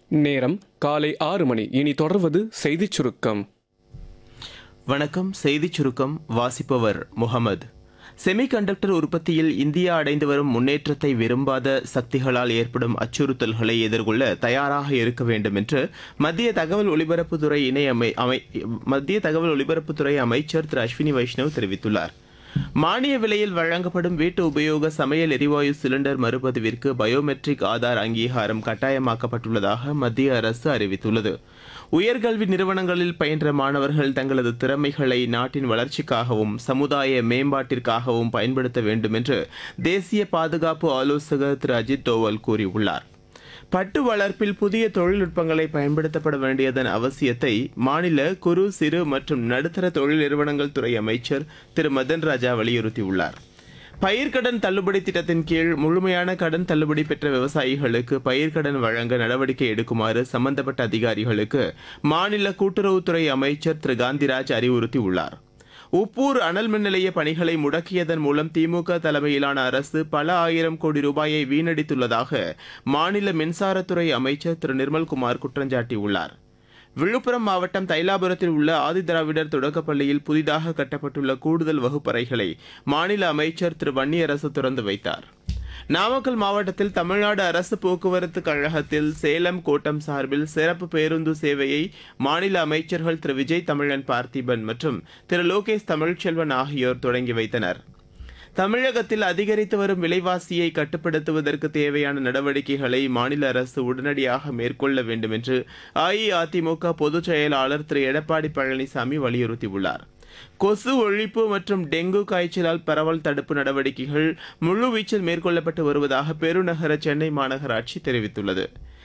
நேரம் காலை 6 மணி. இனி தொடர்வது செய்திச் சுருக்கம். வணக்கம். செய்திச் சுருக்கம் வாசிப்பவர் முகமது. செமிகண்டக்டர் உற்பத்தியில் இந்தியா அடைந்து வரும் முன்னேற்றத்தை விரும்பாத சக்திகளால் ஏற்படும் அச்சுறுத்தல்களை எதிர்கொள்ள தயாராக இருக்க வேண்டும் என்று மத்திய தகவல் ஒலிபரப்புத்துறை அமைச்சர் திரு அஸ்வினி வைஷ்ணவ் தெரிவித்துள்ளார். மானிய விலையில் வழங்கப்படும் வீட்டு உபயோக சமையல் எரிவாயு சிலிண்டர் மறுபதிவிற்கு பயோமெட்ரிக் ஆதார் அங்கீகாரம் கட்டாயமாக்கப்பட்டுள்ளதாக மத்திய அரசு அறிவித்துள்ளது. உயர்கல்வி நிறுவனங்களில் பயின்ற மாணவர்கள் தங்களது திறமைகளை நாட்டின் வளர்ச்சிக்காகவும் சமுதாய மேம்பாட்டிற்காகவும் பயன்படுத்த வேண்டும் என்று தேசிய பாதுகாப்பு ஆலோசகர் திரு அஜித் தோவல் கூறியுள்ளார். பட்டு வளர்ப்பில் புதிய தொழில்நுட்பங்களை பயன்படுத்தப்பட வேண்டியதன் அவசியத்தை மாநில குறு சிறு மற்றும் நடுத்தர தொழில் நிறுவனங்கள் துறை அமைச்சர் திரு மதன் ராஜா வலியுறுத்தியுள்ளார். பயிர்க்கடன் தள்ளுபடி திட்டத்தின் கீழ் முழுமையான கடன் தள்ளுபடி பெற்ற விவசாயிகளுக்கு பயிர்க்கடன் வழங்க நடவடிக்கை எடுக்குமாறு சம்பந்தப்பட்ட அதிகாரிகளுக்கு மாநில கூட்டுறவுத்துறை அமைச்சர் திரு காந்திராஜ் அறிவுறுத்தியுள்ளார். உப்பூர் அனல் மின் நிலைய பணிகளை முடக்கியதன் மூலம் திமுக தலைமையிலான அரசு பல ஆயிரம் கோடி ரூபாயை வீணடித்துள்ளதாக மாநில மின்சாரத்துறை அமைச்சர் திரு நிர்மல்குமார் குற்றஞ்சாட்டியுள்ளார். விழுப்புரம் மாவட்டம் தைலாபுரத்தில் உள்ள ஆதிதிராவிடர் தொடக்கப்பள்ளியில் புதிதாக கட்டப்பட்டுள்ள கூடுதல் வகுப்பறைகளை மாநில அமைச்சர் திரு வன்னியரசு திறந்து வைத்தார். நாமக்கல் மாவட்டத்தில் தமிழ்நாடு அரசு போக்குவரத்து கழகத்தில் சேலம் கோட்டம் சார்பில் சிறப்பு பேருந்து சேவையை மாநில அமைச்சர்கள் திரு விஜய் தமிழன் பார்த்திபன் மற்றும் திரு லோகேஷ் தமிழ்ச்செல்வன் ஆகியோர் தொடங்கி வைத்தனர். தமிழகத்தில் அதிகரித்து வரும் விலைவாசியை கட்டுப்படுத்துவதற்கு தேவையான நடவடிக்கைகளை மாநில அரசு உடனடியாக மேற்கொள்ள வேண்டும் என்று அஇஅதிமுக பொதுச் செயலாளர் திரு எடப்பாடி பழனிசாமி வலியுறுத்தியுள்ளார். கொசு ஒழிப்பு மற்றும் டெங்கு காய்ச்சலால் பரவல் தடுப்பு நடவடிக்கைகள் முழுவீச்சில் மேற்கொள்ளப்பட்டு வருவதாக பெருநகர சென்னை மாநகராட்சி தெரிவித்துள்ளது.